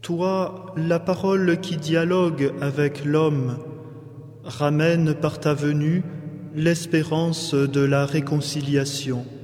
Toi, la parole qui dialogue avec l'homme, ramène par ta venue l'espérance de la réconciliation.